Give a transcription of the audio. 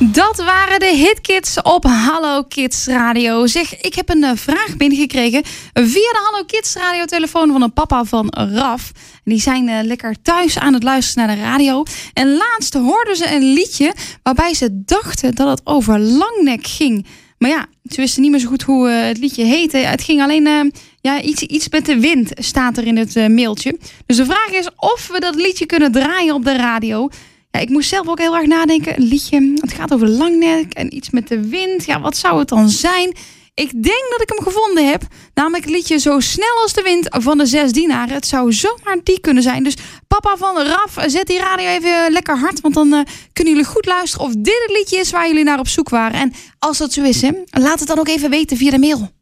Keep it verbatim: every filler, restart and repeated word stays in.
Dat waren de Hitkids op Hallo Kids Radio. Zeg, ik heb een uh, vraag binnengekregen via de Hallo Kids Radio telefoon van een papa van Raf. Die zijn uh, lekker thuis aan het luisteren naar de radio. En laatst hoorden ze een liedje waarbij ze dachten dat het over Langnek ging. Maar ja, ze wisten niet meer zo goed hoe uh, het liedje heette. Het ging alleen uh, ja, iets, iets met de wind, staat er in het uh, mailtje. Dus de vraag is of we dat liedje kunnen draaien op de radio. Ja, ik moest zelf ook heel erg nadenken. Een liedje, het gaat over Langnek en iets met de wind. Ja, wat zou het dan zijn? Ik denk dat ik hem gevonden heb. Namelijk het liedje Zo snel als de wind van de Zes Dienaren. Het zou zomaar die kunnen zijn. Dus papa van Raf, zet die radio even lekker hard. Want dan uh, kunnen jullie goed luisteren of dit het liedje is waar jullie naar op zoek waren. En als dat zo is, hè, laat het dan ook even weten via de mail.